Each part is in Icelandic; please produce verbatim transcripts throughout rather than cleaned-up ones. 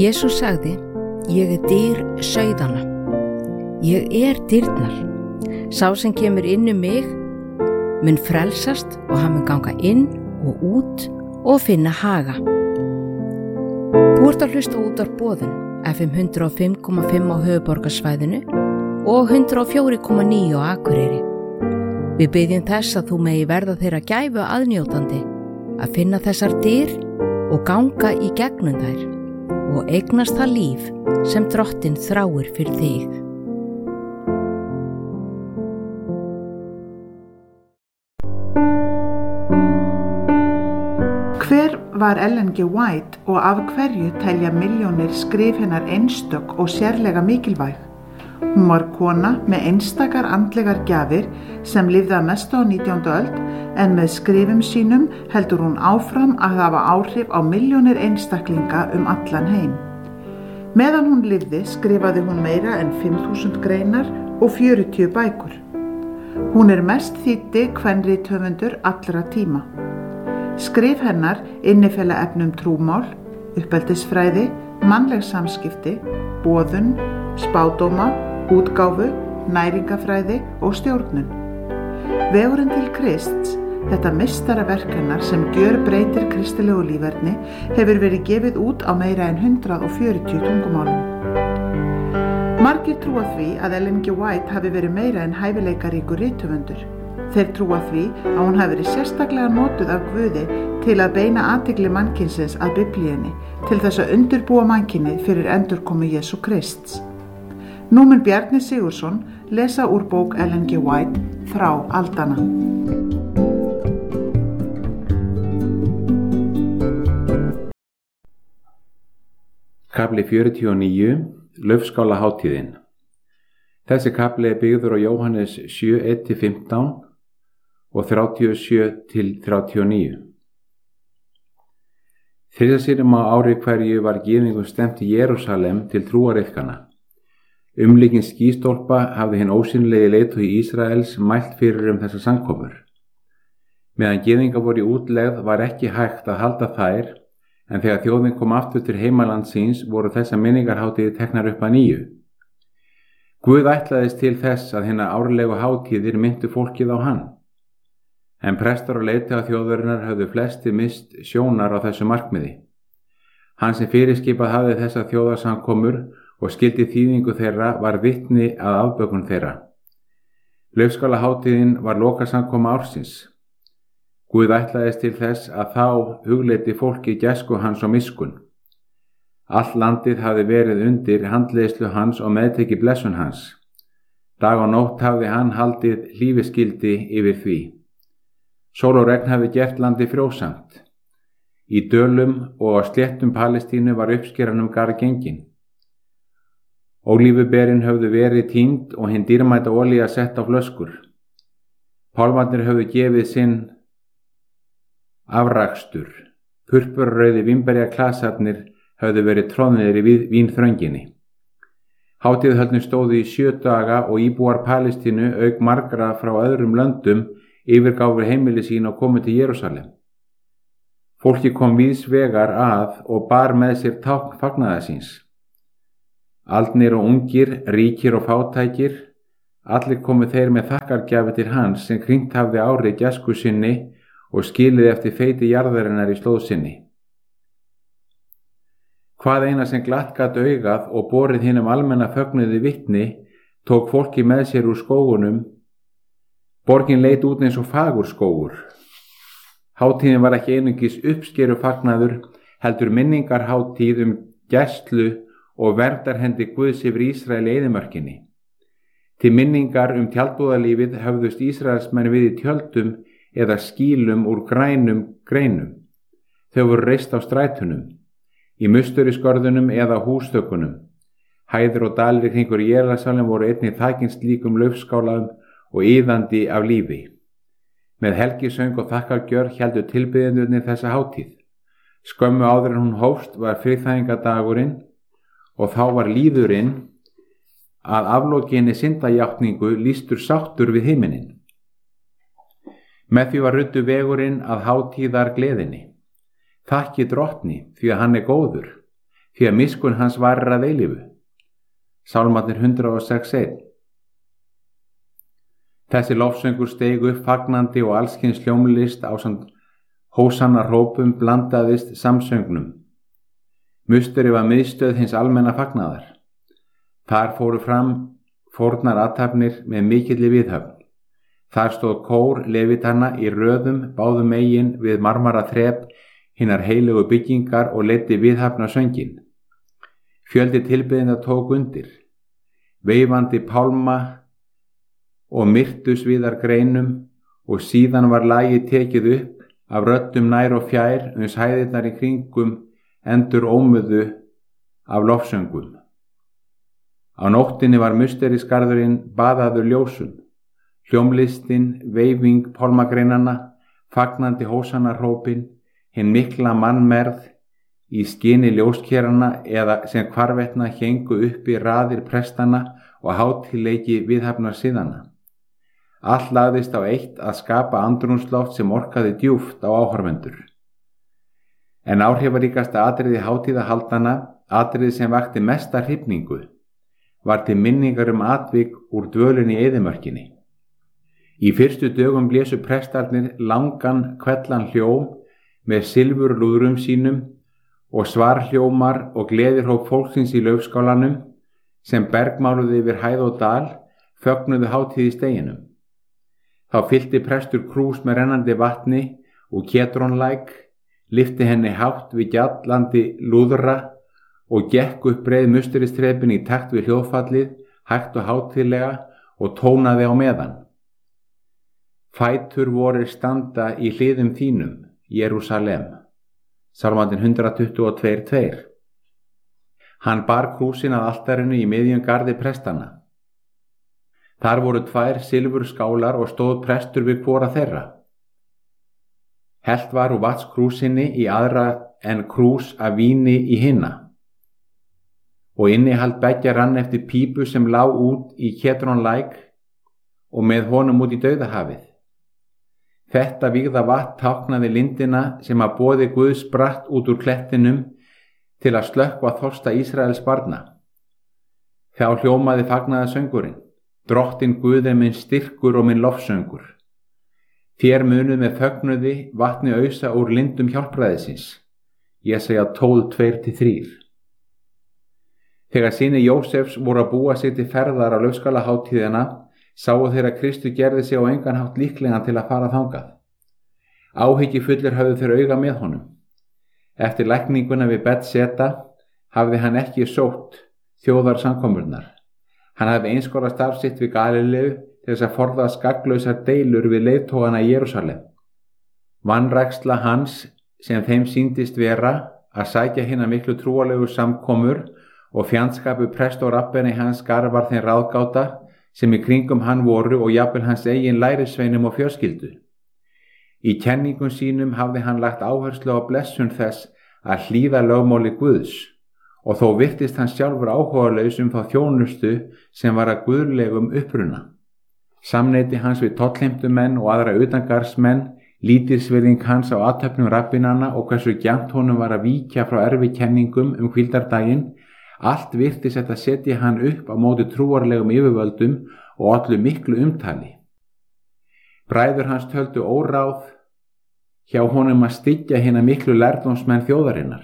Jesús sagði, ég er dyr sauðanna. Ég er dyrnar. Sá sem kemur inn um mig mun frelsast og hann mun ganga inn og út og finna haga. Þú ert að hlusta út á boðun F M hundrað og fimm komma fimm á höfuðborgarsvæðinu og hundrað og fjögur komma níu á Akureyri. Við biðjum þess að þú megi verða þeirra gæfu aðnjótandi að finna þessar dyr og ganga í gegnum þær og eignast það líf sem Drottinn þráir fyrir þig. Hver var Ellen G. White og af hverju telja milljónir skrif hennar einstök og sérlega mikilvæg? Hún var kona með einstakar andlegar gjafir sem lifði að mestu á nítjándu öld en með skrifum sínum heldur hún áfram að hafa áhrif á milljónir einstaklinga um allan heim. Meðan hún lifði skrifaði hún meira en fimm þúsund greinar og fjörutíu bækur. Hún er mest þýddi kvenrithöfundur allra tíma. Skrif hennar innifela efnum trúmál, uppeldisfræði, mannleg samskipti, boðun, spádóma, útgáfu, næringafræði og stjórnun. Vegurinn til Krists, þetta meistaraverk hennar sem gjörbreytir kristilegu líferni, hefur verið gefið út á meira en hundrað og fjörutíu tungumálum. Margir trúa því að Ellen G. White hafi verið meira en hæfileikaríkur rithöfundur. Þeir trúa því að hún hafi verið sérstaklega notuð af Guði til að beina athygli mannkynsins að Biblíunni, til þess að undirbúa mannkynið fyrir endurkomu Jesú Krists. Nú mun Bjarni Sigurðsson lesa úr bók Ellen G. White, Þrá aldanna. Kafli fjörutíu og níu, Laufskálahátíðin. Þessi kafli er byggður á Jóhannes sjö, eitt til fimmtán og þrjátíu og sjö til þrjátíu og níu. Þriðja sinnum á ári hverju var gyðingum stefnt í Jerúsalem til trúariðkana. Umlíkin skýstólpa hafði hinn ósýnilegi leiðtogi Ísraels mælt fyrir um þessa samkomur. Meðan gyðingar voru í útlegð var ekki hægt að halda þær, en þegar þjóðin kom aftur til heimaland síns voru þessa minningarhátíðir teknar upp að nýju. Guð ætlaðist til þess að hinna árlegu hátíðir myndu fólkið á hann. En prestar og leiðtogar þjóðarinnar höfðu flesti mist sjónar á þessu markmiði. Hann sem fyrirskipað hafði þessa þjóðarsamkomur og skildi þýðingu þeirra var vitni að afbökun þeirra. Laufskálahátíðin var lokasamkoma ársins. Guð ætlaðist til þess að þá hugleiddi fólki gæsku hans og miskun. Allt landið hafði verið undir handleiðslu hans og meðteki blessun hans. Dag og nótt hafði hann haldið hlífiskildi yfir því. Sól og regn hafði gert landi frjósamt. Í dölum og á sléttum Palestínu var uppskeran um garð gengin. Ólífuberin höfðu verið tínd og hinn dýrmæta olía sett á flöskur. Pálmarnir höfðu gefið sinn afrakstur. Purpurrauði vínberjaklasarnir höfðu verið troðnir í vínþrönginni. Hátíðahöldin stóðu í sjö daga og íbúar Palestínu auk margra frá öðrum löndum yfirgáfu heimili sín og komu til Jerúsalem. Fólki kom víðs vegar að og bar með sér tákn fagnaðar síns. Aldnir og ungir, ríkir og fátækir, allir komu þeir með þakkargjafi til hans sem kringt hafði árið gæsku sinni og skilið eftir feiti jarðarinnar í slóð sinni. Hvað eina sem glatt gat augað og borið hinum almenna fögnuði vitni, tók fólki með sér úr skógunum. Borgin leit út eins og fagur skógur. Hátíðin var ekki einungis uppskeru fagnaður, heldur minningarhátíð um gæslu og verndarhendi Guðs yfir Ísrael í eyðimörkinni. Til minningar um tjaldbúðalífið höfðust Ísraelsmenn við í tjöldum eða skýlum úr grænum greinum. Þau voru reist á strætunum, í musterisgörðunum eða hústökunum. Hæðir og dalir kringur Jerúsalem voru einnig þakin slíkum laufskálaum og iðandi af lífi. Með helgisöng og þakkargjörð héldu tilbiðjendurnir þessa hátíð. Skömmu áður en hún hófst var friðþægingadagurinn og þá var líðurinn að aflokinni syndajátningu lýstur sáttur við himinin. Með því var ruddu vegurinn að hátíðar gleðinni. Þakki Drottni því að hann er góður. því að miskunn hans varir að eilífu. Sálmarnir hundrað og sex einn. Þessi lofsöngur steig upp fagnandi og allskyns hljómlist ásamt hósanna hrópum blandaðist samsöngnum. Musteri var miðstöð hins almenna fagnaðar. Þar fóru fram fórnar athafnir með mikilli viðhöfn. Þar stóð kór levitanna í röðum báðum megin við marmara þrep hinnar heilögu byggingar og leiddi viðhafna söngin. Fjöldi tilbeðinda tók undir. Veifandi pálma og myrtusvíðar greinum og síðan var lagið tekið upp af röddum nær og fjær uns hæðirnar í kringum endur ómuðu af lofsöngum. Á nóttinni var musterisgarðurinn baðaður ljósum. Hljómlistin, veifing pálmagreinanna, fagnandi hósanarhrópin, hinn mikla mannmerð í skini ljóskerana eða sem hvarvetna héngu uppi raðir prestana og hátíðleiki viðhafnar siðana. Allt lagðist á eitt að skapa andrúnsloft sem orkaði djúpt á áhorfendur. En áhrifaríkasta atriði hátíðahaldana, atriði sem vakti mesta hrifningu, var til minningar um atvik úr dvölinni í eyðimörkinni. Í fyrstu dögum blésu prestarnir langan kvellan hljóm með silfurlúðrum sínum og svarhljómar og gleðirhróp fólksins í laufskálanum sem bergmáluði yfir hæð og dal fögnuðu hátíð í steginum. Þá fyllti prestur krús með rennandi vatni og Kédronlæk, lyfti henni hátt við gjallandi lúðra og gekk upp breið musturistrepin í takt við hljóðfallið, hægt og hátíðlega og tónaði á meðan. Fætur vorir standa í hliðum þínum, Jerúsalem. Sálmandinn hundrað tuttugu og tvö tvö. Hann bar krúsin að altarinu í miðjum garði prestana. Þar voru tvær silfurskálar og stóð prestur við hvora þeirra. Hellt var úr vatnskrúsinni í aðra en krús af víni í hinna. Og innihald beggja rann eftir pípu sem lá út í Kédronlæk og með honum út í dauðahafið. Þetta vígða vatn táknaði lindina sem að boði Guðs spratt út úr klettinum til að slökkva þorsta Ísraels barna. Þá hljómaði fagnaði söngurinn. Drottin Guð er minn styrkur og minn lofsöngur. Þér munuð með fögnuði vatni ausa úr lindum hjálpræðisins. Jesaja tólf tvö til þrjú. Þegar synir Jósefs voru að búa sig til ferðar á laufskálaháttíðina, sáu þeir að Kristur gerði sig á engan hátt líklegan til að fara þangað. Áhyggjufullir höfðu þeir auga með honum. Eftir lækninguna við Betseta hafði hann ekki sótt þjóðarsamkomurnar. Hann hafði einskora starf sitt við Galileu til þess að forða skaglausar deilur við leiðtogana í Jerúsalem. Vanræksla hans sem þeim sýndist vera að sækja hina miklu trúarlegu samkomur og fjandskapu prest og rabbeni hans garvar þeim ráðgáta sem í kringum hann voru og jafnvel hans eigin lærisveinum og fjölskyldu. Í kenningum sínum hafði hann lagt áherslu á blessun þess að hlýða lögmáli Guðs og þó virtist hann sjálfur áhugalaus um þá þjónustu sem var að guðlegum uppruna. Samneyti hans við tollheimtumenn og aðra utangarðsmenn, lítilsvirðing hans á athöfnum rabbinanna og hversu gjarnt honum var að víkja frá erfikenningum um hvíldardaginn, allt virtist þetta setja hann upp á móti trúarlegum yfirvöldum og allu miklu umtali. Bræður hans töldu óráð hjá honum að styggja hina miklu lærdómsmenn þjóðarinnar.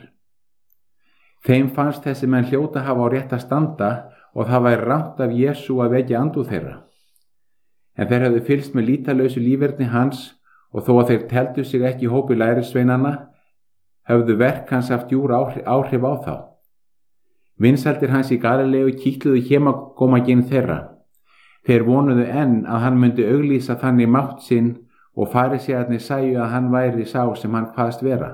Þeim fannst þessi menn hljóta hafa á rétt að standa og það væri rangt af Jesú að vekja andúð þeirra. En þeir hefðu fylgst með lítalausu líferni hans og þó að þeir teldu sig ekki í hópi lærisveinanna, höfðu verk hans haft djúr áhrif á þá. Vinsældir hans í Galileu kýtluðu hémagómaginn þeirra. Þeir vonuðu enn að hann myndi auglýsa þannig mátt sinn og farisæarnir sæju að hann væri sá sem hann kvaðst vera.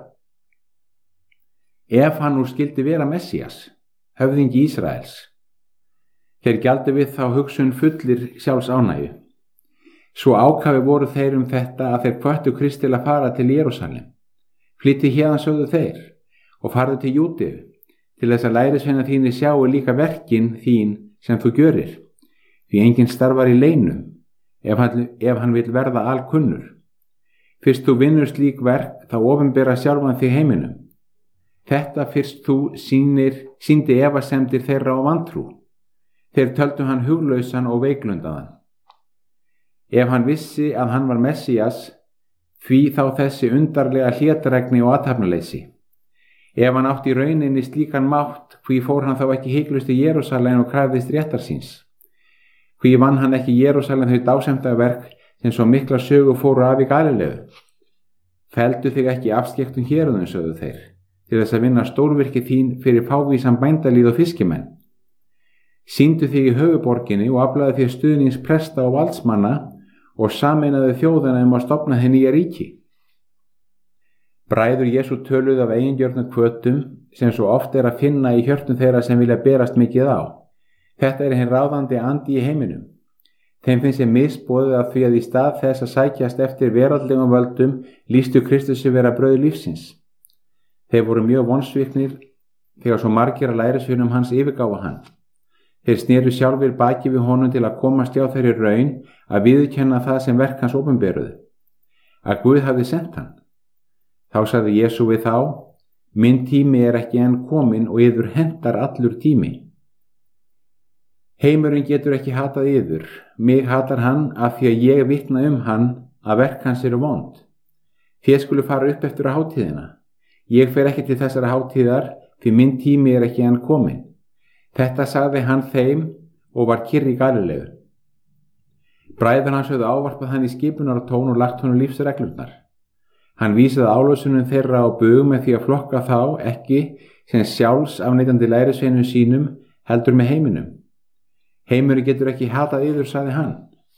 Ef hann nú skildi vera Messías, höfðingi Ísraels. Þeir gjaldu við þá hugsun fullir sjálfs ánægju. Svo ákafi voru þeir um þetta að þeir hvöttu Krist til að fara til Jerúsalem. Flytti héðan sögðu þeir og farðu til Júdeu, til þess að lærisveina þínir sjáu líka verkin þín sem þú gjörir, því enginn starfar í leinum ef hann, ef hann vil verða alkunnur. Fyrst þú vinnur slík verk þá opinbera sjálfan þig heiminum. Þetta fyrst þú sýnir, sýndi efasemdir þeirra á vantrú. Þeir töldu hann huglausan og veiklundaðan. Ef hann vissi að hann var Messías, því þá þessi undarlega hlédrægni og athafnaleysi. Ef hann átti í rauninni slíkan mátt, hví fór hann þá ekki hiklaust í Jerúsalem og krafðist réttar síns? Hví vann hann ekki í Jerúsalem þau dásemdaverk sem svo mikla sögu fóru af í Galileu? Feldu þig ekki afskektum héruðum, sögðu þeir, til þess að vinna stórvirki þín fyrir fávísan bændalíð og fiskimenn. Sýndu þig í höfuborginni og aflaðu þér stuðnings presta og valdsmanna og sameinaðu þjóðana um að stofna þið nýja ríki. Bræður Jesú töluðu af eigingjörnum hvötum sem svo oft er að finna í hjörtum þeirra sem vilja berast mikið á. Þetta er hinn ráðandi andi í heiminum. Þeim finnst ég misboðið af því að í stað þess að sækjast eftir veraldlegum völdum lýstu Kristusi vera brauð lífsins. Þeir voru mjög vonsviknir þegar svo margir að lærisveinum hans yfirgáfu hann. Þeir sneru sjálfir baki við honum til að komast hjá þeirri raun að viðurkenna það sem verk hans opinberuðu, að Guð hafði sent hann. Þá sagði Jesú við þá: Minn tími er ekki enn kominn og yður hentar allur tími. Heimurinn getur ekki hatað yður, mig hatar hann af því að ég vitna um hann að verk hans eru vond. Þér skulu fara upp eftir á hátíðina. Ég fer ekki til þessara hátíðar því minn tími er ekki enn kominn. Þetta sagði hann þeim og var kyrr í Galileu. Bræður hans höfðu ávarpað hann í skipunartón og lagt honum lífsreglurnar. Hann vísaði álösunum þeirra á bug með því að flokka þá ekki sem sjálfs afneitandi lærisveinum sínum heldur með heiminum. Heimurinn getur ekki hatað yður, sagði hann.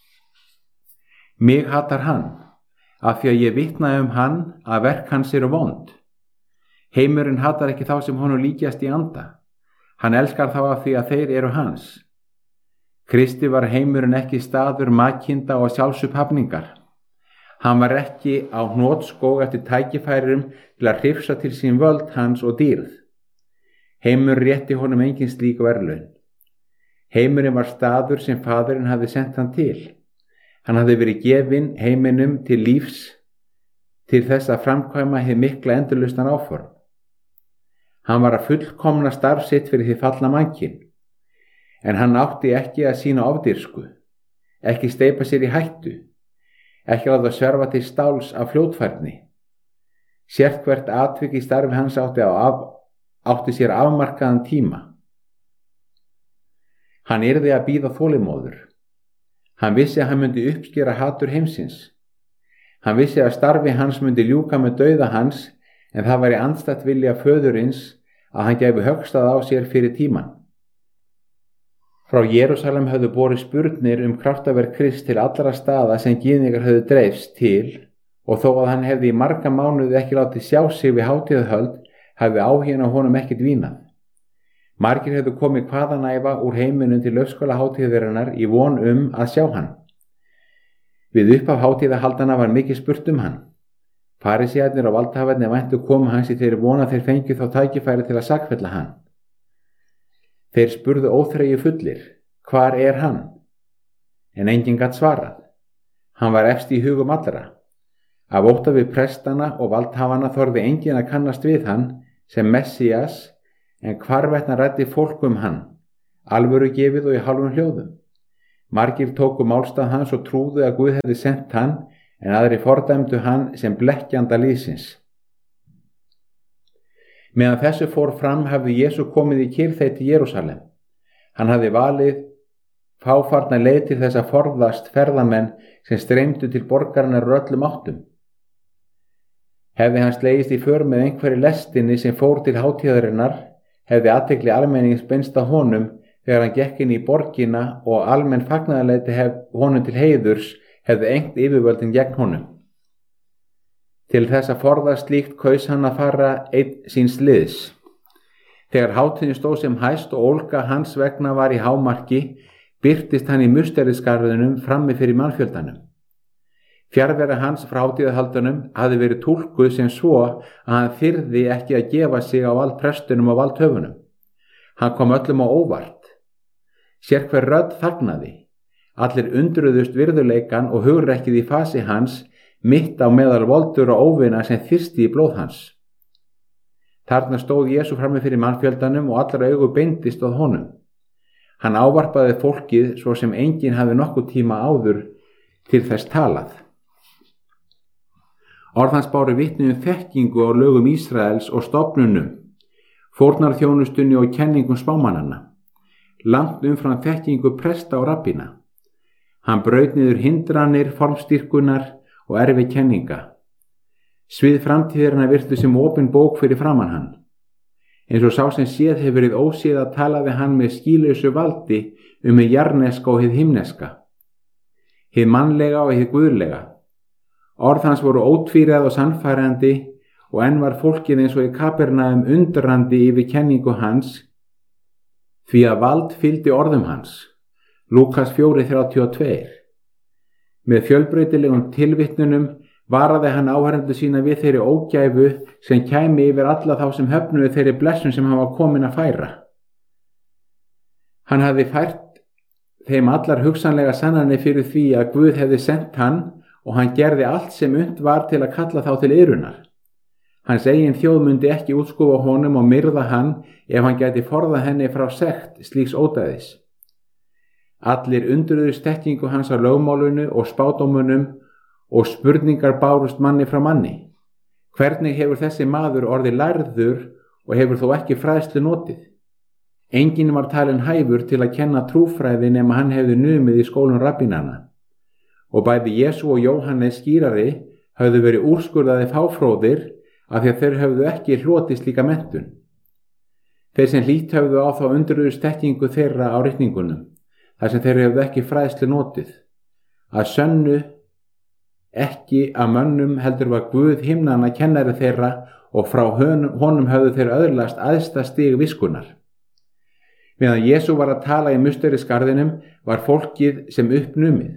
Mig hatar hann, af því að ég vitna um hann að verk hans eru vond. Heimurinn hatar ekki þá sem honum líkjast í anda. Hann elskar þá af því að þeir eru hans. Kristi var heimurinn ekki staður makinda og sjálfsupphafningar. Hann var ekki á hnotskóg eftir tækifærum til að hrifsa til sín völd hans og dýrð. Heimur rétti honum engin slík verðlaun. Heimurinn var staður sem Faðirinn hafði sent hann til. Hann hafði verið gefinn heiminum til lífs til þess að framkvæma hið mikla endurlausnar áform. Hann var að fullkomna starf sitt fyrir því fallna mannkyn, en hann átti ekki að sína ofdýrsku, ekki steypa sér í hættu, ekki láta sverfa til stáls af fljótfærni. Sérhvert atvik í starfi hans átti, af, átti sér afmarkaðan tíma. Hann yrði að bíða þolinmóður. Hann vissi að hann myndi uppskera hatur heimsins. Hann vissi að starfi hans myndi ljúka með dauða hans, en það væri andstætt vilja föðurins að hann gæfi höggstað á sér fyrir tíman. Frá Jerúsalem höfðu borið spurnir um kraftaverk Krists til allra staða sem gyðingar höfðu dreifst til, og þó að hann hefði í marga mánuði ekki látið sjá sig við hátíðahöld, hefði áhuginn á honum ekkert dvínað. Margir hefðu komið hvaðanæfa úr heiminum til laufskóla hátíðarinnar í von um að sjá hann. Við upphaf hátíðahaldana var mikið spurt um hann. Farísearnir og valdhafarnir væntu komu hans í þeirri von að þeir fengju þá tækifæri til að sakfella hann. Þeir spurðu óþreyju fullir: Hvar er hann? En enginn gat svarað. Hann var efst í hugum allra. Af ótta við prestana og valdhafana þorði enginn að kannast við hann sem Messías, en hvarvetna ræddi fólk um hann, alvöru gefið og í hálfum hljóðum. Margir tóku málstað hans og trúðu að Guð hefði sent hann, en aðri fordæmdu hann sem blekkjanda lýsins. Meðan þessu fór fram hafði Jesú komið í kyrrþeyt í Jerúsalem. Hann hafði valið fáfarna leið til þess að forðast ferðamenn sem streymdu til borgarinnar úr öllum áttum. Hefði hann slegist í för með einhverju lestinni sem fór til hátíðarinnar, hefði athygli almennings beinst að honum þegar hann gekk inn í borgina og almenn fagnaðarlæti hef honum til heiðurs hefði engt yfirvöldin gegn honum. Til þess að forðast slíkt kaus hann að fara einn síns liðs. Þegar hátíðin stóð sem hæst og ólga hans vegna var í hámarki, birtist hann í musterisgarðinum frammi fyrir mannfjöldanum. Fjarvera hans frá hátíðahaldunum hafði verið túlkuð sem svo að hann þyrði ekki að gefa sig á vald prestunum og valdhöfunum. Hann kom öllum á óvart. Sérhver rödd þagnaði. Allir undruðust virðuleikan og hugrekkið í fasi hans mitt á meðal voldur og óvina sem þyrsti í blóð hans. Þarna stóð Jesú frammi fyrir mannfjöldanum og allra augu beindist að honum. Hann ávarpaði fólkið svo sem enginn hafi nokkuð tíma áður til þess talað. Orð hans báru vitni um þekkingu á lögum Ísraels og stofnunum, fórnarþjónustunni og kenningum spámannanna, langt umfram þekkingu presta og rabbína. Hann braut niður hindranir, formstyrkunar og erfi kenninga. Svið framtíðarinnar virtu sem opin bók fyrir framan hann. Eins og sá sem séð hefur verið óséð að talaði hann með skýlausu valdi um hið jarneska og hið himneska, hið mannlega og hið guðlega. Orð hans voru ótvíræð og sannfærandi og enn var fólkið eins og í Kapernaum undrandi yfir kenningu hans, því að vald fylgdi orðum hans. Lúkas fjögur þrjátíu og tvö. Með fjölbreytilegum tilvitnunum varaði hann áheyrendur sína við þeirri ógæfu sem kæmi yfir alla þá sem höfnuðu þeirri blessun sem hann var kominn að færa. Hann hafði fært þeim allar hugsanlega sannanir fyrir því að Guð hefði sent hann og hann gerði allt sem unnt var til að kalla þá til iðrunar. Hans eigin þjóð myndi ekki útskúfa honum og myrða hann ef hann gæti forðað henni frá sekt slíks ódæðis. Allir undruðust þekkingu hans á lögmálinu og spádómunum og spurningar bárust manni frá manni. Hvernig hefur þessi maður orðið lærður og hefur þó ekki fræðslu notið? Enginn var talinn hæfur til að kenna trúfræði nema hann hefði numið í skólum rabbínanna. Og bæði Jesú og Jóhannes skýrari höfðu verið úrskurðaði fáfróðir af því að þeir höfðu ekki hlotið slíka menntun. Þeir sem hlýtt höfðu á þá undruðust þekkingu þeirra á ritningunum, þar sem þeir hefðu ekki fræðslu notið. Að sönnu ekki að mönnum heldur var Guð himnanna kennari þeirra og frá honum höfðu þeir öðlast æðsta stig viskunnar. Meðan Jesú var að tala í musterisgarðinum var fólkið sem uppnumið.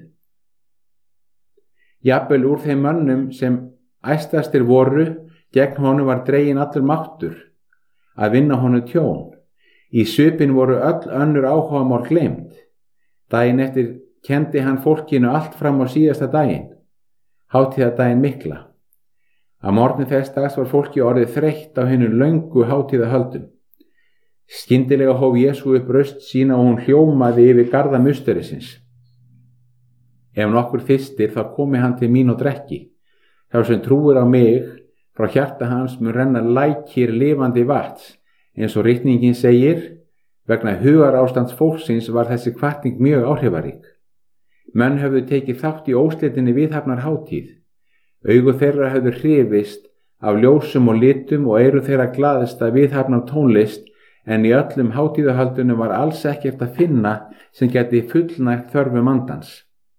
Jafnvel úr þeim mönnum sem æstastir voru, gegn honum var dreginn allur máttur að vinna honum tjón. Í svipinn voru öll önnur áhugamál gleymt. Daginn eftir kendi hann fólkinu allt fram á síðasta daginn, hátíðadaginn mikla. Að morgni þess dags var fólki orðið þreytt á hinum löngu hátíðahöldum. Skyndilega hóf Jesú upp röst sína og hún hljómaði yfir garða musterisins. Ef nokkur þyrstir þá komi hann til mín og drekki. Sá sem trúir á mig, frá hjarta hans mun renna lækir lifandi vatns, eins og ritningin segir. Vegna hugarástands fólksins var þessi hvatning mjög áhrifarík. Menn höfðu tekið þátt í óslitinni viðhafnar hátíð. Augu þeirra höfðu hrifist af ljósum og litum og eyru þeirra glaðist að viðhafnar tónlist, en í öllum hátíðahaldunum var alls ekkert að finna sem geti fullnægt þörfum andans.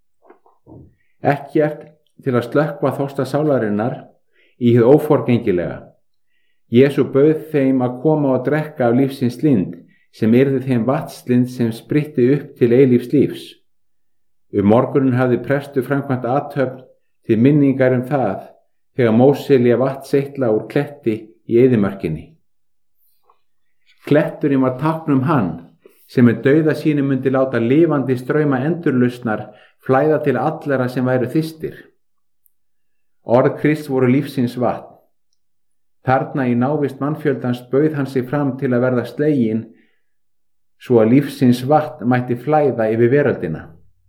Ekkert til að slökkva þorsta sálarinnar í hið óforgengilega. Jesú bauð þeim að koma og drekka af lífsins lind, sem yrði þeim vatnslind sem spritti upp til eilífs lífs. Um morgunin hafði prestur framkvæmt athöfn til minningar um það þegar Móse lét vatn seytla úr kletti í eyðimörkinni. Kletturinn var tákn um hann sem með dauða sínum myndi láta lifandi strauma endurlausnar flæða til allra sem væru þyrstir. Orð Krists voru lífsins vatn. Þarna í návist mannfjöldans bauð hann sig fram til að verða sleginn svo að lífsins vatn mætti flæða yfir veröldina.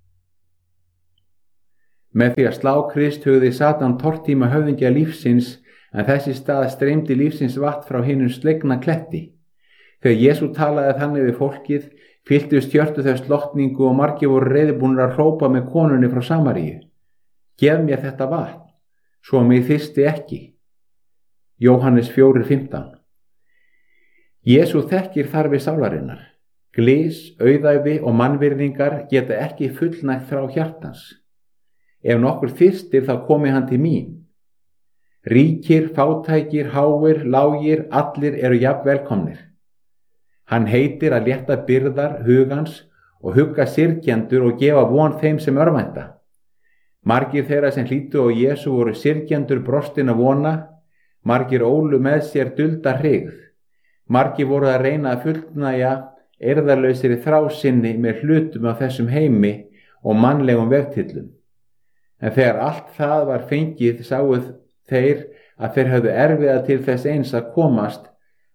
Með því að slá Krist hugði Satan tortíma höfðingja lífsins, en þessi stað streymdi lífsins vatn frá hinum slegna kletti. Þegar Jesú talaði þannig við fólkið, fylltust hjörtu þau slottningu og margir voru reiðubúnir að hrópa með konunni frá Samaríu: Gef mér þetta vatn, svo mig þyrsti ekki. Jóhannes fjögur fimmtán. Jesú þekkir þarfir sálarinnar. Glys, auðæfi og mannvirðingar geta ekki fullnægt þrá hjartans. Ef nokkur þyrstir þá komi hann til mín. Ríkir, fátækir, háir, lágir, allir eru jafn velkomnir. Hann heitir að létta byrðar hugans og hugga syrgjendur og gefa von þeim sem örvænta. Margir þeirra sem hlýddu á Jesú voru syrgjendur brostin að vona, margir ólu með sér dulda hryggð. Margir voru að reyna að fullnægja eirðarlausir í þrásinni með hlutum af þessum heimi og mannlegum vegtillum. En þegar allt það var fengið sáu þeir að þeir höfðu erfiða til þess eins að komast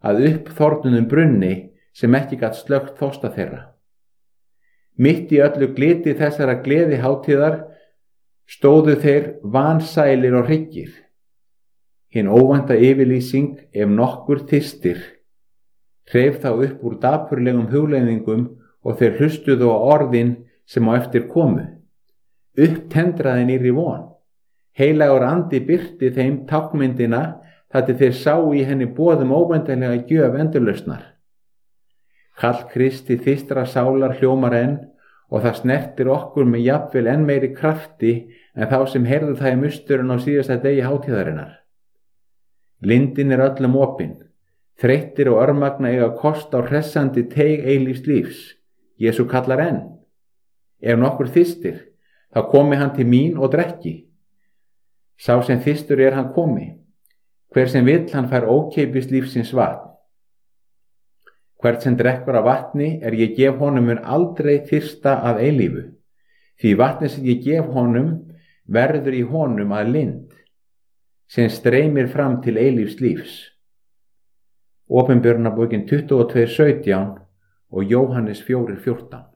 að uppþornunum brunni sem ekki gat slökkt þorsta þeirra. Mitt í öllu gliti þessara gleði hátíðar stóðu þeir vansælir og hryggir. Hinn óvænta yfirlýsing ef nokkur þyrstir hreif þá upp úr dapurlegum hugleiðingum og þeir hlustuðu á orðin sem á eftir komu. Upptendraði nýrri von. Heilagur andi birti þeim tákmyndina þar til þeir sáu í henni boðum óvæntanlega gjöf endurlausnar. Kall Kristi þystra sálar hljómar enn og það snertir okkur með jafnvel enn meiri krafti en þá sem heyrðu það í musturinn á síðasta degi hátíðarinnar. Lindin er öllum opin. Þreyttir og örmagna eiga kost á hressandi teig eilífs lífs. Jesú kallar enn. Ef nokkur þyrstir, þá komi hann til mín og drekki. Sá sem þyrstur er hann komi. Hver sem vill hann fær ókeypis lífsins vatn. Hvert sem drekkur af vatni er ég gef honum mun aldrei þyrsta að eilífu. Því vatni sem ég gef honum verður í honum að lind, sem streymir fram til eilífs lífs. Opinberunarbókin tuttugu og tvö sautján og Jóhannes fjögur fjórtán.